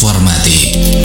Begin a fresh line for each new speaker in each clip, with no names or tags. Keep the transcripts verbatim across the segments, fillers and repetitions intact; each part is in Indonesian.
Warmati.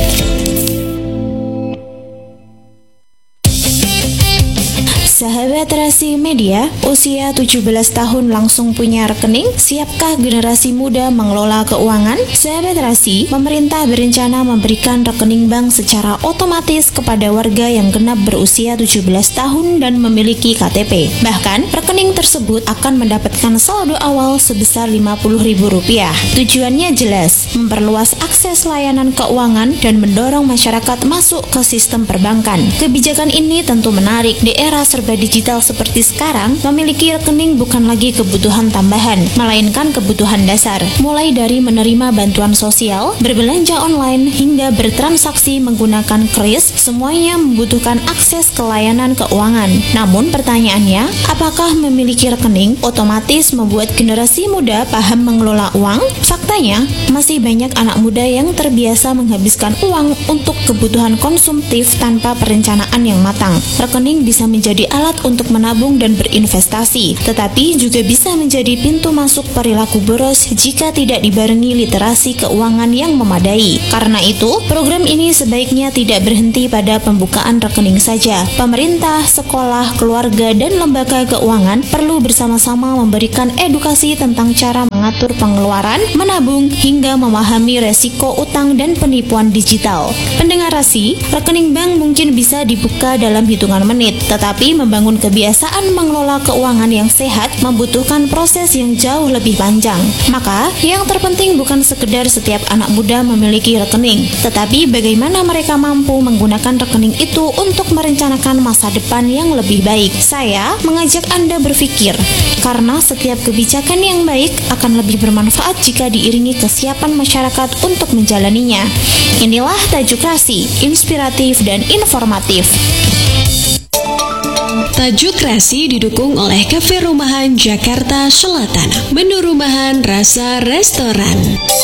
Sahabat Rasi Media, usia tujuh belas tahun langsung punya rekening? Siapkah generasi muda mengelola keuangan? Sahabat Rasi, pemerintah berencana memberikan rekening bank secara otomatis kepada warga yang genap berusia tujuh belas tahun dan memiliki K T P. Bahkan, rekening tersebut akan mendapatkan saldo awal sebesar lima puluh ribu rupiah. Tujuannya jelas, memperluas akses layanan keuangan dan mendorong masyarakat masuk ke sistem perbankan. Kebijakan ini tentu menarik di era serba digital seperti sekarang. Memiliki rekening bukan lagi kebutuhan tambahan, melainkan kebutuhan dasar. Mulai dari menerima bantuan sosial, berbelanja online, hingga bertransaksi menggunakan kris, semuanya membutuhkan akses ke layanan keuangan. Namun pertanyaannya, apakah memiliki rekening otomatis membuat generasi muda paham mengelola uang? Faktanya, masih banyak anak muda yang terbiasa menghabiskan uang untuk kebutuhan konsumtif tanpa perencanaan yang matang. Rekening bisa menjadi alat untuk menabung dan berinvestasi, tetapi juga bisa menjadi pintu masuk perilaku boros jika tidak dibarengi literasi keuangan yang memadai. Karena itu, program ini sebaiknya tidak berhenti pada pembukaan rekening saja. Pemerintah, sekolah, keluarga, dan lembaga keuangan perlu bersama-sama memberikan edukasi tentang cara mengatur pengeluaran, menabung, hingga memahami resiko utang dan penipuan digital. Pendengar Rasi, rekening bank mungkin bisa dibuka dalam hitungan menit, tetapi membangun kebiasaan mengelola keuangan yang sehat membutuhkan proses yang jauh lebih panjang. Maka, yang terpenting bukan sekedar setiap anak muda memiliki rekening, tetapi bagaimana mereka mampu menggunakan rekening itu untuk merencanakan masa depan yang lebih baik. Saya mengajak Anda berpikir, karena setiap kebijakan yang baik akan lebih bermanfaat jika diiringi kesiapan masyarakat untuk menjalaninya. Inilah Tajuk Rasi, inspiratif dan informatif.
Tajuk Rasi didukung oleh Cafe Rumahan Jakarta Selatan. Menu rumahan rasa restoran.